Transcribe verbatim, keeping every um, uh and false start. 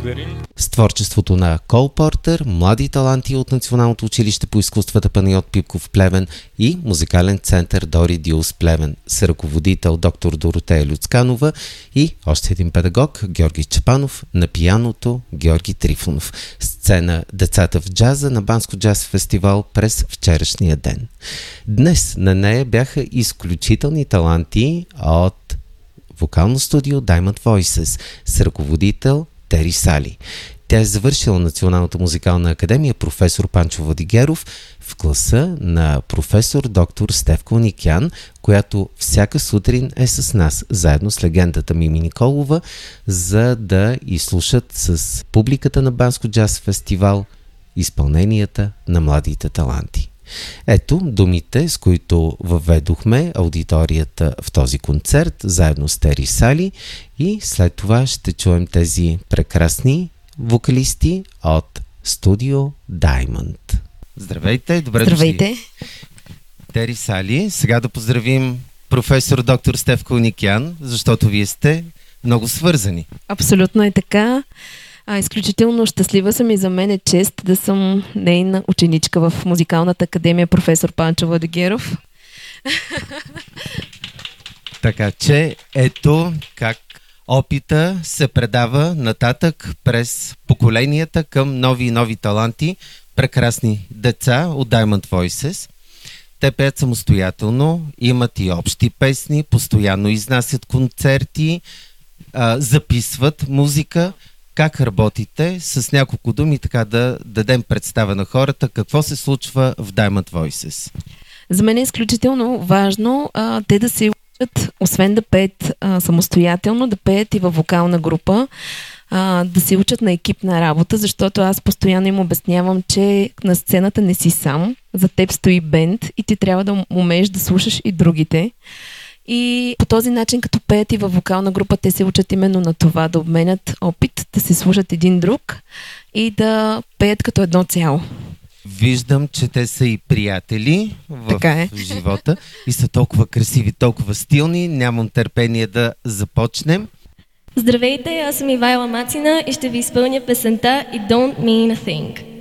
благодарим. С творчеството на Кол Портер, млади таланти от Националното училище по изкуствата Панайот Пипков Плевен и музикален център Дори Дилс Плевен с ръководител доктор Доротея Люцканова и още един педагог Георги Чапанов, на пианото Георги Трифонов. Сцена Децата в джаза на Банско джаз фестивал през вчерашния ден. Днес на нея бяха изключителни таланти от вокално студио Diamond Voices с ръководител Тери Сали. Тя е завършила Националната музикална академия професор Панчо Владигеров в класа на професор доктор Стефка Уникян, която всяка сутрин е с нас, заедно с легендата Мими Николова, за да изслушат с публиката на Банско джаз фестивал изпълненията на младите таланти. Ето думите, с които въведохме аудиторията в този концерт, заедно с Тери Сали, и след това ще чуем тези прекрасни вокалисти от студио Diamond. Здравейте, добре Здравейте. дошли. Тери Сали, сега да поздравим професор доктор Стефка Уникян, защото вие сте много свързани. Абсолютно е така. А, изключително щастлива съм и за мен е чест да съм нейна ученичка в музикалната академия професор Панчо Владигеров. Така че ето как опита се предава нататък през поколенията към нови и нови таланти, прекрасни деца от Diamond Voices. Те пеят самостоятелно, имат и общи песни, постоянно изнасят концерти, а, записват музика. Как работите? С няколко думи така да дадем представа на хората какво се случва в Diamond Voices. За мен е изключително важно а, те да се учат, освен да пеят а, самостоятелно, да пеят и във вокална група, а, да се учат на екипна работа, защото аз постоянно им обяснявам, че на сцената не си сам, за теб стои бенд и ти трябва да умееш да слушаш и другите. И по този начин, като пеят и във вокална група, те се учат именно на това, да обменят опит, да се слушат един друг и да пеят като едно цяло. Виждам, че те са и приятели в е. живота и са толкова красиви, толкова стилни. Нямам търпение да започнем. Здравейте, аз съм Ивайла Мацина и ще ви изпълня песента It Don't Mean a Thing.